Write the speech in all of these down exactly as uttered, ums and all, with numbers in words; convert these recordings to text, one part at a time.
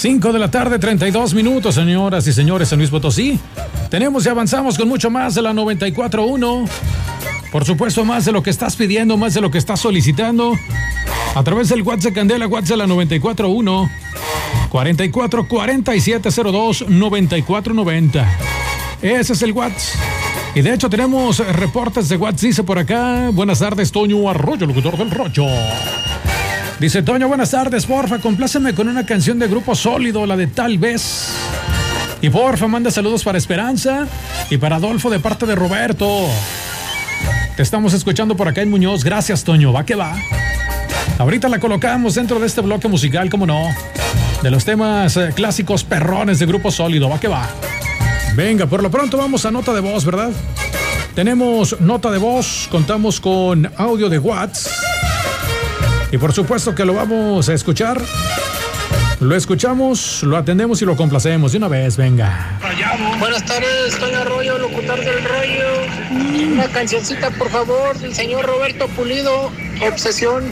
cinco de la tarde, treinta y dos minutos, señoras y señores, San Luis Potosí. Tenemos y avanzamos con mucho más de la noventa y cuatro punto uno. Por supuesto, más de lo que estás pidiendo, más de lo que estás solicitando. A través del WhatsApp Candela, WhatsApp la noventa y cuatro punto uno. cuarenta y cuatro, cuarenta y siete cero dos, noventa y cuatro noventa. Ese es el WhatsApp. Y de hecho tenemos reportes de WhatsApp, dice por acá. Buenas tardes, Toño Arroyo, locutor del Rollo. Dice Toño, buenas tardes, porfa, compláceme con una canción de Grupo Sólido, la de Tal Vez. Y porfa, manda saludos para Esperanza y para Adolfo de parte de Roberto. Te estamos escuchando por acá en Muñoz. Gracias, Toño, va que va. Ahorita la colocamos dentro de este bloque musical, cómo no. De los temas eh, clásicos perrones de Grupo Sólido, va que va. Venga, por lo pronto vamos a nota de voz, ¿verdad? Tenemos nota de voz, contamos con audio de WhatsApp. Y por supuesto que lo vamos a escuchar. Lo escuchamos, lo atendemos y lo complacemos de una vez, venga. Buenas tardes, Toño Arroyo, locutor del Rollo. Una cancioncita, por favor, del señor Roberto Pulido, Obsesión.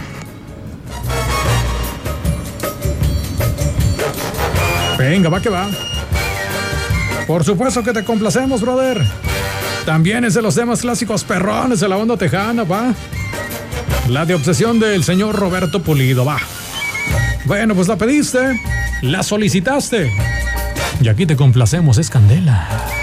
Venga, va que va. Por supuesto que te complacemos, brother. También es de los temas clásicos perrones de la onda tejana, va. La de Obsesión del señor Roberto Pulido, va. Bueno, pues la pediste, la solicitaste. Y aquí te complacemos, es Candela.